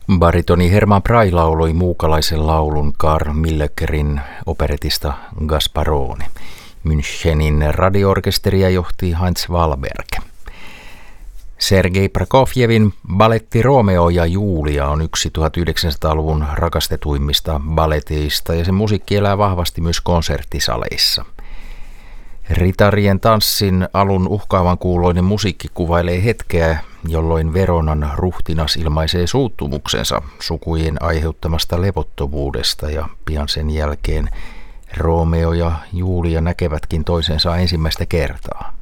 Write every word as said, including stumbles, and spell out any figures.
Baritoni Herman Bray lauloi muukalaisen laulun Karl Millekerin operetista Gasparoni. Münchenin radioorkesteria johti Heinz Wallberg. Sergei Prokofjevin baletti Romeo ja Julia on yksi tuhatyhdeksänsataaluvun rakastetuimmista balleteista ja sen musiikki elää vahvasti myös konserttisaleissa. Ritarien tanssin alun uhkaavan kuuloinen musiikki kuvailee hetkeä, jolloin Veronan ruhtinas ilmaisee suuttumuksensa sukujen aiheuttamasta levottomuudesta ja pian sen jälkeen Romeo ja Julia näkevätkin toisensa ensimmäistä kertaa.